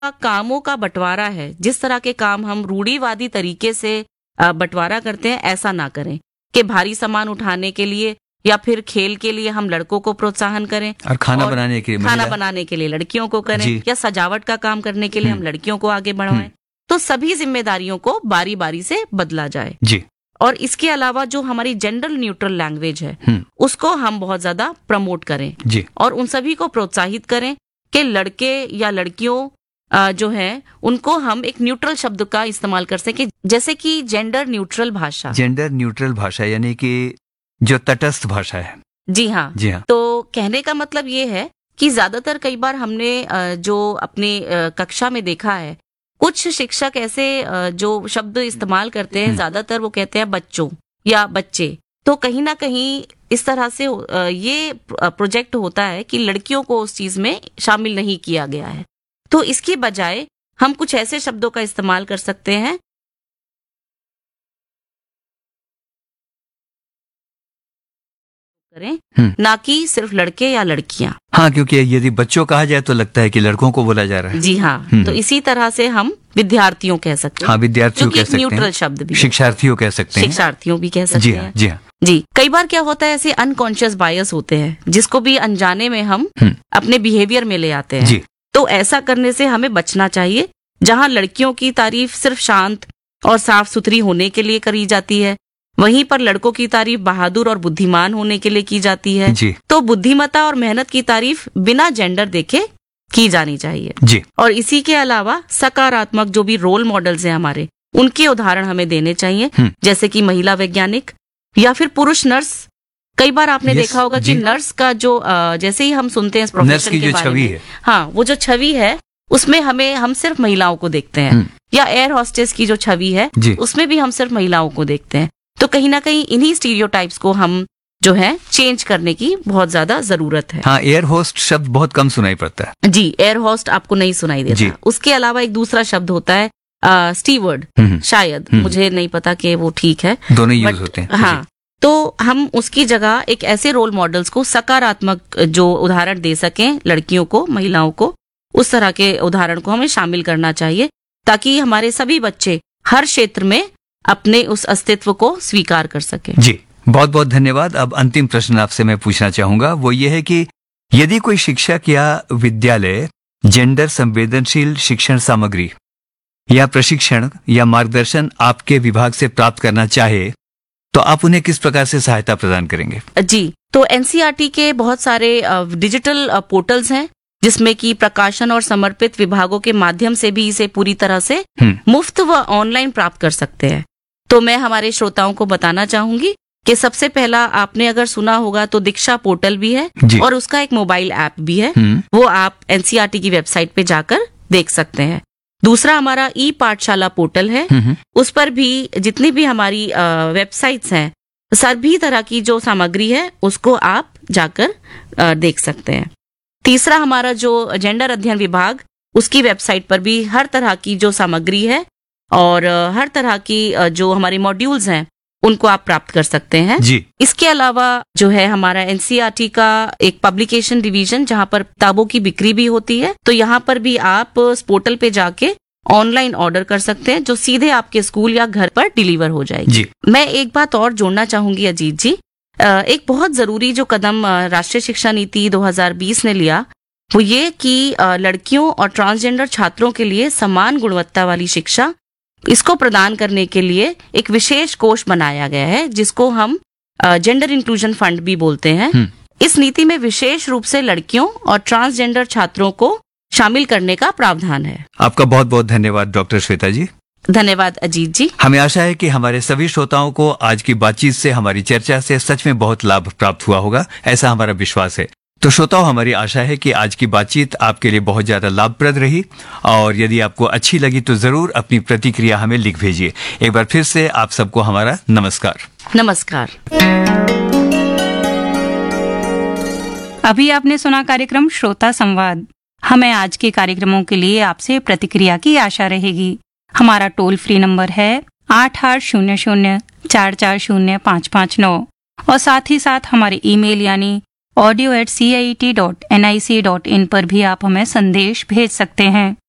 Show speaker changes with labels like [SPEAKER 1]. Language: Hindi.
[SPEAKER 1] कामों का बंटवारा है, जिस तरह के काम हम रूढ़िवादी तरीके से बंटवारा करते हैं, ऐसा ना करें कि भारी सामान उठाने के लिए या फिर खेल के लिए हम लड़कों को प्रोत्साहन करें
[SPEAKER 2] और खाना बनाने के लिए
[SPEAKER 1] लड़कियों को करें, या सजावट का काम करने के लिए हम लड़कियों को आगे बढ़ाएं। तो सभी जिम्मेदारियों को बारी बारी से बदला जाए
[SPEAKER 2] जी।
[SPEAKER 1] और इसके अलावा जो हमारी जेंडर न्यूट्रल लैंग्वेज है उसको हम बहुत ज्यादा प्रमोट करें
[SPEAKER 2] जी।
[SPEAKER 1] और उन सभी को प्रोत्साहित करें कि लड़के या लड़कियों जो है उनको हम एक न्यूट्रल शब्द का इस्तेमाल कर सके, जैसे कि जेंडर न्यूट्रल भाषा
[SPEAKER 2] यानी कि जो तटस्थ भाषा है।
[SPEAKER 1] जी हाँ। तो कहने का मतलब ये है कि ज्यादातर कई बार हमने जो अपने कक्षा में देखा है, कुछ शिक्षक ऐसे जो शब्द इस्तेमाल करते हैं, ज्यादातर वो कहते हैं बच्चों या बच्चे। तो कहीं ना कहीं इस तरह से ये प्रोजेक्ट होता है कि लड़कियों को उस चीज में शामिल नहीं किया गया है। तो इसके बजाय हम कुछ ऐसे शब्दों का इस्तेमाल कर सकते हैं करें, ना कि सिर्फ लड़के या लड़कियां।
[SPEAKER 2] हाँ, क्योंकि यदि बच्चों कहा जाए तो लगता है कि लड़कों को बोला जा रहा है।
[SPEAKER 1] जी हाँ। तो इसी तरह से हम विद्यार्थियों कह सकते हैं।
[SPEAKER 2] हाँ, विद्यार्थियों कह सकते हैं।
[SPEAKER 1] न्यूट्रल शब्द भी।
[SPEAKER 2] शिक्षार्थियों कह सकते हैं।
[SPEAKER 1] शिक्षार्थियों भी कह सकते हैं।
[SPEAKER 2] जी हाँ।
[SPEAKER 1] जी, कई बार क्या होता है, ऐसे अनकॉन्शियस बायस होते हैं जिसको भी अनजाने में हम अपने बिहेवियर में ले आते हैं।
[SPEAKER 2] जी।
[SPEAKER 1] तो ऐसा करने से हमें बचना चाहिए। जहाँ लड़कियों की तारीफ सिर्फ शांत और साफ सुथरी होने के लिए करी जाती है, वहीं पर लड़कों की तारीफ बहादुर और बुद्धिमान होने के लिए की जाती है।
[SPEAKER 2] जी।
[SPEAKER 1] तो बुद्धिमत्ता और मेहनत की तारीफ बिना जेंडर देखे की जानी चाहिए।
[SPEAKER 2] जी।
[SPEAKER 1] और इसी के अलावा सकारात्मक जो भी रोल मॉडल्स हैं हमारे, उनके उदाहरण हमें देने चाहिए, जैसे कि महिला वैज्ञानिक या फिर पुरुष नर्स। कई बार आपने देखा होगा कि नर्स का जो जैसे ही हम सुनते हैं इस प्रोफेशन के बारे में, हाँ, वो जो छवि है उसमें हम सिर्फ महिलाओं को देखते हैं। या एयर हॉस्टेस की जो छवि है उसमें भी हम सिर्फ महिलाओं को देखते हैं। तो कहीं ना कहीं इन्हीं स्टीरियोटाइप्स को हम जो है चेंज करने की बहुत ज्यादा जरूरत है।
[SPEAKER 2] हाँ, एयर होस्ट शब्द बहुत कम सुनाई पड़ता है।
[SPEAKER 1] जी, एयर होस्ट आपको नहीं सुनाई देता। उसके अलावा एक दूसरा शब्द होता है स्टीवर्ड, शायद, मुझे नहीं पता कि वो ठीक है,
[SPEAKER 2] दोनों यूज होते हैं।
[SPEAKER 1] हाँ, तो हम उसकी जगह एक ऐसे रोल मॉडल्स को, सकारात्मक जो उदाहरण दे सकें लड़कियों को, महिलाओं को, उस तरह के उदाहरण को हमें शामिल करना चाहिए, ताकि हमारे सभी बच्चे हर क्षेत्र में अपने उस अस्तित्व को स्वीकार कर सके।
[SPEAKER 2] जी, बहुत बहुत धन्यवाद। अब अंतिम प्रश्न आपसे मैं पूछना चाहूंगा, वो ये है कि यदि कोई शिक्षक या विद्यालय जेंडर संवेदनशील शिक्षण सामग्री या प्रशिक्षण या मार्गदर्शन आपके विभाग से प्राप्त करना चाहे तो आप उन्हें किस प्रकार से सहायता प्रदान करेंगे?
[SPEAKER 1] जी, तो एनसीईआरटी के बहुत सारे डिजिटल पोर्टल्स हैं जिसमें कि प्रकाशन और समर्पित विभागों के माध्यम से भी इसे पूरी तरह से मुफ्त व ऑनलाइन प्राप्त कर सकते हैं। तो मैं हमारे श्रोताओं को बताना चाहूंगी कि सबसे पहला, आपने अगर सुना होगा तो दीक्षा पोर्टल भी है और उसका एक मोबाइल ऐप भी है, वो आप एनसीईआरटी की वेबसाइट पे जाकर देख सकते हैं। दूसरा हमारा ई पाठशाला पोर्टल है, उस पर भी जितनी भी हमारी वेबसाइट्स हैं, सभी तरह की जो सामग्री है उसको आप जाकर देख सकते हैं। तीसरा हमारा जो जेंडर अध्ययन विभाग, उसकी वेबसाइट पर भी हर तरह की जो सामग्री है और हर तरह की जो हमारे मॉड्यूल्स हैं उनको आप प्राप्त कर सकते हैं।
[SPEAKER 2] जी।
[SPEAKER 1] इसके अलावा जो है हमारा एनसीईआरटी का एक पब्लिकेशन डिवीजन, जहां पर किताबों की बिक्री भी होती है, तो यहाँ पर भी आप इस पोर्टल पे जाके ऑनलाइन ऑर्डर कर सकते हैं, जो सीधे आपके स्कूल या घर पर डिलीवर हो जाएगी।
[SPEAKER 2] जी।
[SPEAKER 1] मैं एक बात और जोड़ना चाहूंगी अजीत जी, एक बहुत जरूरी जो कदम राष्ट्रीय शिक्षा नीति 2020 ने लिया, वो ये कि लड़कियों और ट्रांसजेंडर छात्रों के लिए समान गुणवत्ता वाली शिक्षा, इसको प्रदान करने के लिए एक विशेष कोष बनाया गया है, जिसको हम जेंडर इंक्लूजन फंड भी बोलते हैं। इस नीति में विशेष रूप से लड़कियों और ट्रांसजेंडर छात्रों को शामिल करने का प्रावधान है।
[SPEAKER 2] आपका बहुत बहुत धन्यवाद डॉक्टर श्वेता जी।
[SPEAKER 1] धन्यवाद अजीत जी।
[SPEAKER 2] हमें आशा है कि हमारे सभी श्रोताओं को आज की बातचीत से, हमारी चर्चा से सच में बहुत लाभ प्राप्त हुआ होगा, ऐसा हमारा विश्वास है। तो श्रोताओं, हमारी आशा है कि आज की बातचीत आपके लिए बहुत ज्यादा लाभप्रद रही, और यदि आपको अच्छी लगी तो जरूर अपनी प्रतिक्रिया हमें लिख भेजिए। एक बार फिर से आप सबको हमारा नमस्कार।
[SPEAKER 1] नमस्कार।
[SPEAKER 3] अभी आपने सुना कार्यक्रम श्रोता संवाद। हमें आज के कार्यक्रमों के लिए आपसे प्रतिक्रिया की आशा रहेगी। हमारा टोल फ्री नंबर है 8800440559 और साथ ही साथ हमारे ईमेल यानी audio@ciet.nic.in पर भी आप हमें संदेश भेज सकते हैं।